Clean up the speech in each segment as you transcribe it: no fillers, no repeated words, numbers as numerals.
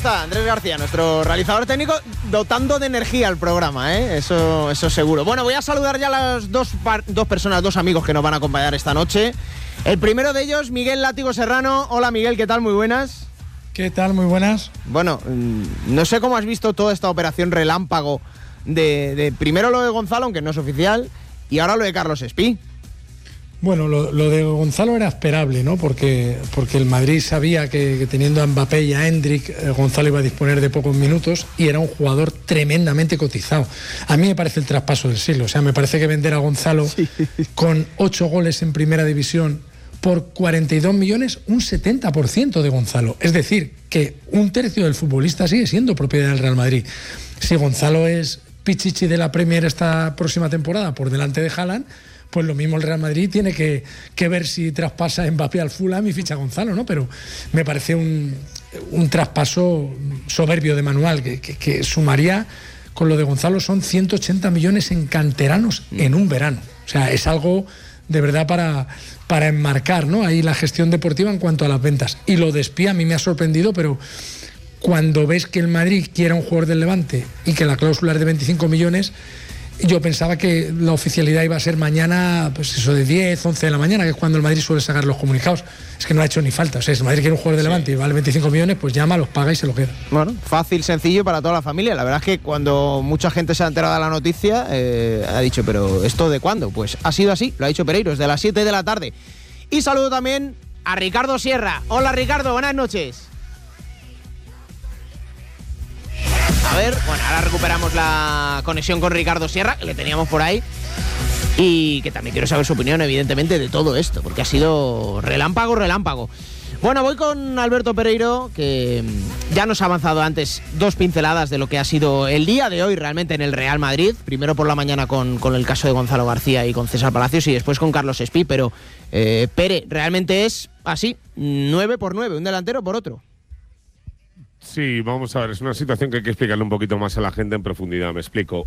está Andrés García, nuestro realizador técnico, dotando de energía al programa, ¿eh? Eso seguro. Bueno, voy a saludar ya a las dos personas, dos amigos que nos van a acompañar esta noche. El primero de ellos, Miguel Látigo Serrano. Hola Miguel, ¿qué tal? Muy buenas. ¿Qué tal? Muy buenas. Bueno, no sé cómo has visto toda esta operación relámpago de primero lo de Gonzalo, aunque no es oficial, y ahora lo de Carlos Espí. Bueno, lo de Gonzalo era esperable, ¿no? Porque el Madrid sabía que teniendo a Mbappé y a Hendrik, Gonzalo iba a disponer de pocos minutos y era un jugador tremendamente cotizado. A mí me parece el traspaso del siglo. O sea, me parece que vender a Gonzalo con 8 goles en primera división por 42 millones, un 70% de Gonzalo. Es decir, que un tercio del futbolista sigue siendo propiedad del Real Madrid. Si Gonzalo es pichichi de la Premier esta próxima temporada por delante de Haaland, pues lo mismo el Real Madrid tiene que ver si traspasa Mbappé al Fulham y ficha a Gonzalo, ¿no? Pero me parece un traspaso soberbio de manual, que sumaría, con lo de Gonzalo, son 180 millones en canteranos en un verano. O sea, es algo de verdad para enmarcar, ¿no? Ahí la gestión deportiva en cuanto a las ventas. Y lo de Espí a mí me ha sorprendido, pero cuando ves que el Madrid quiere a un jugador del Levante y que la cláusula es de 25 millones, yo pensaba que la oficialidad iba a ser mañana, pues eso de 10, 11 de la mañana, que es cuando el Madrid suele sacar los comunicados. Es que no ha hecho ni falta. O sea, si el Madrid quiere un jugador de Levante y vale 25 millones, pues llama, los paga y se lo queda. Bueno, fácil, sencillo para toda la familia. La verdad es que cuando mucha gente se ha enterado de la noticia, ha dicho, ¿pero esto de cuándo? Pues ha sido así, lo ha dicho Pereiro, desde las 7 de la tarde. Y saludo también a Ricardo Sierra. Hola Ricardo, buenas noches. A ver, bueno, ahora recuperamos la conexión con Ricardo Sierra, que le teníamos por ahí, y que también quiero saber su opinión, evidentemente, de todo esto, porque ha sido relámpago. Bueno, voy con Alberto Pereiro, que ya nos ha avanzado antes 2 pinceladas de lo que ha sido el día de hoy realmente en el Real Madrid. Primero por la mañana con el caso de Gonzalo García y con César Palacios, y después con Carlos Espí, pero Pere, realmente es así, 9 por 9, un delantero por otro. Sí, vamos a ver, es una situación que hay que explicarle un poquito más a la gente en profundidad, me explico.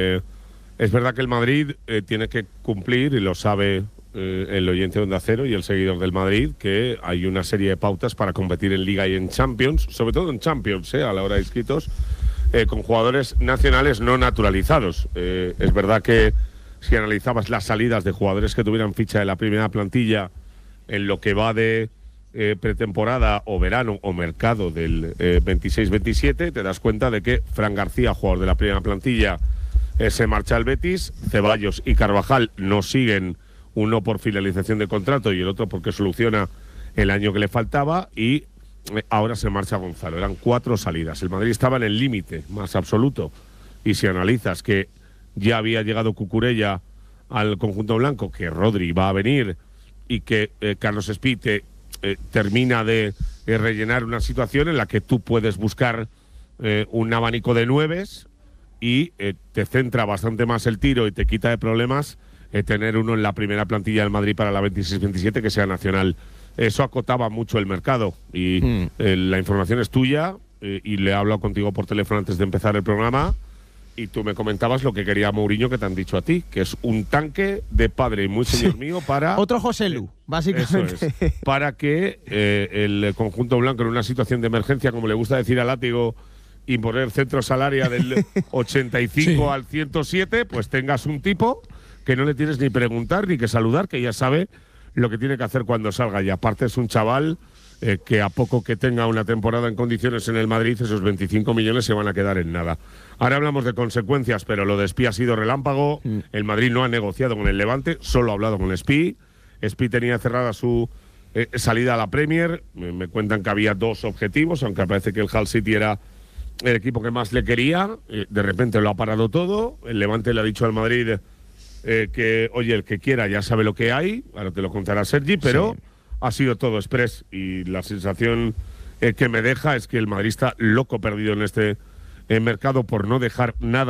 Es verdad que el Madrid tiene que cumplir, y lo sabe el oyente de Onda Cero y el seguidor del Madrid, que hay una serie de pautas para competir en Liga y en Champions, sobre todo en Champions, a la hora de inscritos, con jugadores nacionales no naturalizados. Es verdad que si analizabas las salidas de jugadores que tuvieran ficha de la primera plantilla en lo que va de pretemporada o verano o mercado del 26-27, te das cuenta de que Fran García, jugador de la primera plantilla, se marcha al Betis, Ceballos y Carvajal no siguen, uno por finalización de contrato y el otro porque soluciona el año que le faltaba, y ahora se marcha Gonzalo. Eran 4 salidas. El Madrid estaba en el límite más absoluto, y si analizas que ya había llegado Cucurella al conjunto blanco, que Rodri va a venir y que Carlos Espí termina de rellenar una situación en la que tú puedes buscar un abanico de 9s y te centra bastante más el tiro y te quita de problemas tener uno en la primera plantilla del Madrid para la 26-27 que sea nacional. Eso acotaba mucho el mercado y la información es tuya, y le he hablado contigo por teléfono antes de empezar el programa, y tú me comentabas lo que quería Mourinho, que te han dicho a ti, que es un tanque de padre y muy señor mío para... Otro José Lu, básicamente. Eso es, para que el conjunto blanco, en una situación de emergencia, como le gusta decir a Látigo, imponer centro salaria del 85 al 107, pues tengas un tipo que no le tienes ni preguntar ni que saludar, que ya sabe lo que tiene que hacer cuando salga. Y aparte es un chaval que a poco que tenga una temporada en condiciones en el Madrid, esos 25 millones se van a quedar en nada. Ahora hablamos de consecuencias, pero lo de Espí ha sido relámpago. El Madrid no ha negociado con el Levante, solo ha hablado con Espí. Espí tenía cerrada su salida a la Premier. Me cuentan que había 2 objetivos, aunque parece que el Hull City era el equipo que más le quería. De repente lo ha parado todo. El Levante le ha dicho al Madrid que, oye, el que quiera ya sabe lo que hay. Ahora te lo contará Sergi, pero ha sido todo express, y la sensación que me deja es que el Madrid está loco perdido en este mercado por no dejar nada